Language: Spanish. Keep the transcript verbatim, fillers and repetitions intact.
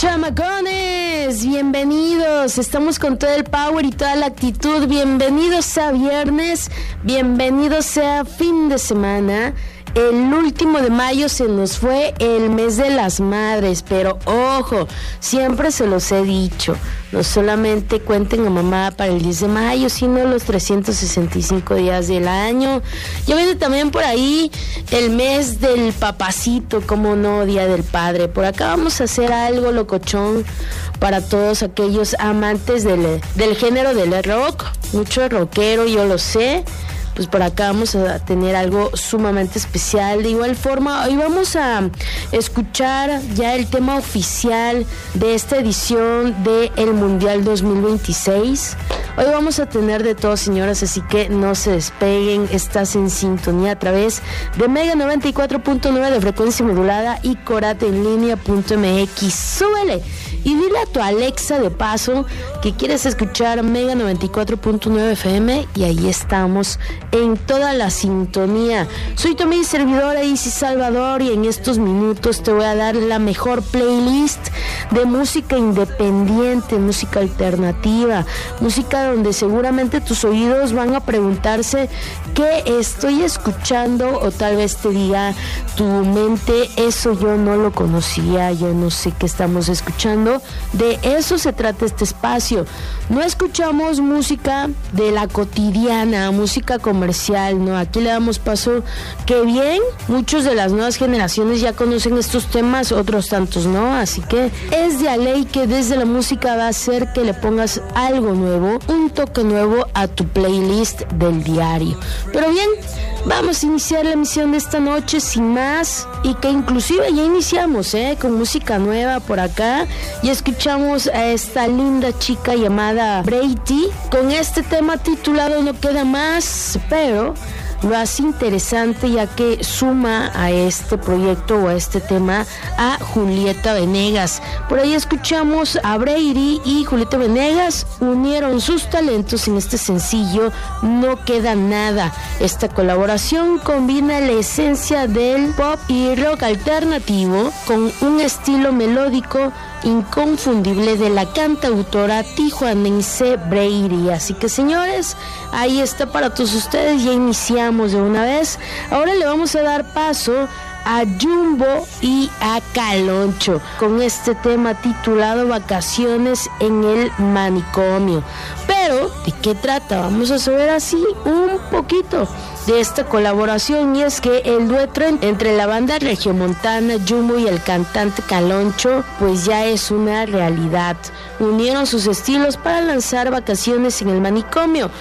Chamacones, bienvenidos, estamos con todo el power y toda la actitud, bienvenidos sea viernes, bienvenidos sea fin de semana. El último de mayo se nos fue el mes de las madres, pero ojo, siempre se los he dicho, no solamente cuenten a mamá para el diez de mayo, sino los trescientos sesenta y cinco días del año. Ya viene también por ahí el mes del papacito, como no, Día del Padre. Por acá vamos a hacer algo locochón para todos aquellos amantes del, del género del rock, mucho rockero, yo lo sé. Pues por acá vamos a tener algo sumamente especial. De igual forma, hoy vamos a escuchar ya el tema oficial de esta edición del Mundial dos mil veintiséis. Hoy vamos a tener de todo, señoras, así que no se despeguen. Estás en sintonía a través de Mega noventa y cuatro punto nueve de frecuencia modulada y corate en línea punto m x. Súbele y dile a tu Alexa de paso que quieres escuchar Mega noventa y cuatro punto nueve F M y ahí estamos en toda la sintonía. Soy tu amiga y servidora Isis Salvador y en estos minutos te voy a dar la mejor playlist de música independiente, música alternativa, música donde seguramente tus oídos van a preguntarse qué estoy escuchando, o tal vez te diga tu mente, eso yo no lo conocía, yo no sé qué estamos escuchando. De eso se trata este espacio. No escuchamos música de la cotidiana, música comercial, no, aquí le damos paso, que bien, muchos de las nuevas generaciones ya conocen estos temas, otros tantos no, así que es de a ley que desde la música va a hacer que le pongas algo nuevo, un toque nuevo a tu playlist del diario. Pero bien, vamos a iniciar la emisión de esta noche sin más, y que inclusive ya iniciamos eh, con música nueva por acá, y escuchamos a esta linda chica llamada Brady con este tema titulado No Queda Más, pero lo hace interesante ya que suma a este proyecto o a este tema a Julieta Venegas. Por ahí escuchamos a Brady y Julieta Venegas unieron sus talentos en este sencillo No Queda Nada. Esta colaboración combina la esencia del pop y rock alternativo con un estilo melódico inconfundible de la cantautora tijuanense Brady. Así que, señores, ahí está para todos ustedes, ya iniciamos de una vez. Ahora le vamos a dar paso a Jumbo y a Caloncho con este tema titulado Vacaciones en el Manicomio. Pero, ¿de qué trata? Vamos a saber así un poquito de esta colaboración, y es que el dueto entre la banda regiomontana Jumbo y el cantante Caloncho pues ya es una realidad. Unieron sus estilos para lanzar Vacaciones en el Manicomio,